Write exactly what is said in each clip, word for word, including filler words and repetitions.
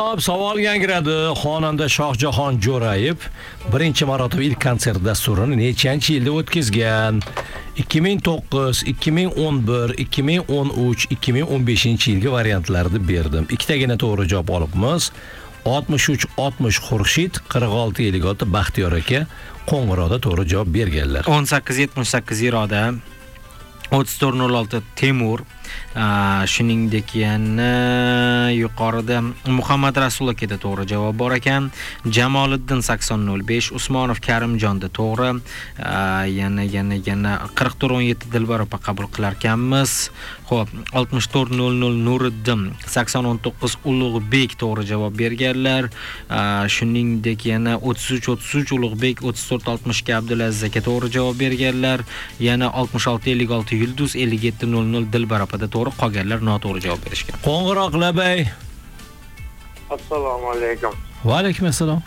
Xo'p, savol yangradi. Xonanda Shohjahon Jo'rayev birinchi marotaba ilk konsert dasturini nechanchi yilda o'tkazgan? ikki ming to'qqiz, ikki ming o'n bir, ikki ming o'n uch, ikki ming o'n beshinchi yilgi variantlarni berdim. Ikkitagina to'g'ri javob olibmiz. oltmish uch oltmish Xurshid, qirq olti ellik olti Baxtiyor aka qo'ng'iroqda to'g'ri javob berganlar. o'n sakkiz yetmish sakkiz Iroda, o'ttiz to'rt nol olti Temur, shuningdek yana yuqorida Muhammad Rasul akada to'g'ri javob bor ekan. Jamoliddin sakson nol besh, Usmonov Karimjonda to'g'ri. Yana yana yana qirq to'rt o'n yetti Dilbar opa qabul qilar ekanmiz. Xo'p, oltmish to'rt nol nol Nuriddin, sakson o'n to'qqiz Ulug'bek to'g'ri javob berganlar. Shuningdek yana o'ttiz uch o'ttiz uch Ulug'bek, o'ttiz to'rt oltmish ga Abdulaziz aka to'g'ri javob berganlar. Yana oltmish olti ellik olti Yulduz, ellik yetti nol nol Dilbar opa to'g'ri, qolganlar noto'g'ri javob berishgan. Qo'ng'iroq labay. Assalomu alaykum. Va alaykum assalom.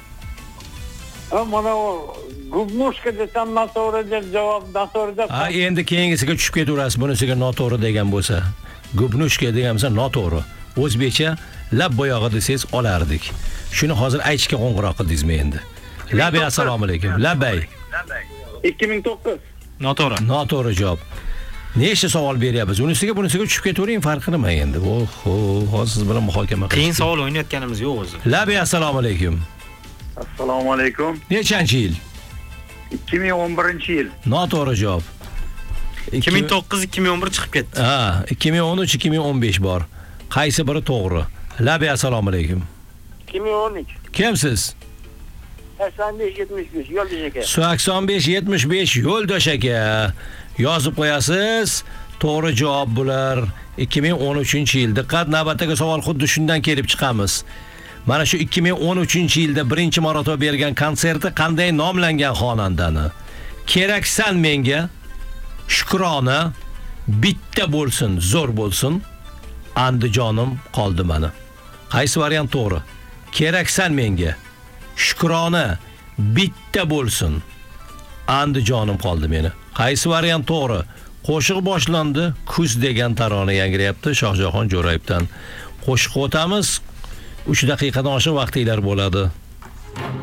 Mana Gubnushka desam noto'g'ri deb javob noto'g'ri deb. Ha, endi keyingisiga tushib ketaverasiz. Bunisiga noto'g'ri degan bo'lsa. Gubnushka degansa noto'g'ri. O'zbekcha lab bo'yog'i desangiz olardik. Shuni hozir aytishga qo'ng'iroq qildingizmi endi? Labay, assalomu alaykum. Labay. ikki ming to'qqiz. Noto'g'ri. Noto'g'ri javob. Nechta savol beryapmiz? Unisiga bunisiga tushib ketavering, farqi nima endi? Oho, hozir siz bilan muhokama qilamiz. Qiyin savol o'ynayotganimiz yo'q o'zi. Labay, assalomu alaykum. Assalomu alaykum. Nechanchi yil? ikki ming o'n birinchi yil. Noto'g'ri javob. ikki ming to'qqiz ikki ming o'n bir chiqib ketdi. Ha, ikki ming o'n uch ikki ming o'n besh bor. Qaysi biri to'g'ri? Labay, assalomu alaykum. ikki ming o'n uch. Kimsiz? sakson besh yetmish besh Yo'ldosh aka. sakson besh yetmish besh Yo'ldosh aka. Yozib qo'yasiz. To'g'ri javob bular ikki ming o'n uchinchi yil. Diqqat, navbatdagi savol xuddi shundan kelib chiqamiz. Mana shu ikki ming o'n uchinchi yilda birinchi marotaba bergan konserti qanday nomlangan xonandani? Keraksan menga, Shukrona, bitta bo'lsin, zo'r bo'lsin, Andijonim qoldi mana. Qaysi variant to'g'ri? Keraksan menga, Shukrona, bitta bo'lsin, Andijonim qoldi meni. Qaysi variant to'g'ri? Qo'shiq boshlandi, kuz degan tarona yangrayapti Shohjahon Jo'rayevdan. Qo'shiq o'tamiz. uch daqiqadan oshiq vaqtinglar bo'ladi.